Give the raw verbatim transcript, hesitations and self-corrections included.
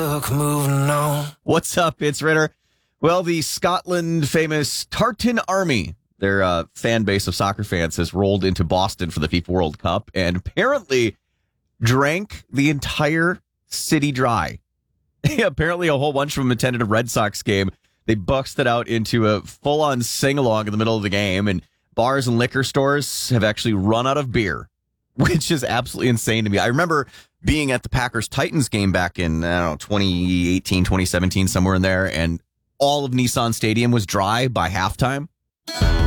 Moving on. What's up? It's Ritter. Well, the Scotland famous Tartan Army, their uh, fan base of soccer fans, has rolled into Boston for the FIFA World Cup and apparently drank the entire city dry. Apparently, a whole bunch of them attended a Red Sox game. They busted out into a full-on sing-along in the middle of the game, and bars and liquor stores have actually run out of beer, which is absolutely insane to me. I remember being at the Packers-Titans game back in, I don't know, twenty eighteen, twenty seventeen, somewhere in there, and all of Nissan Stadium was dry by halftime.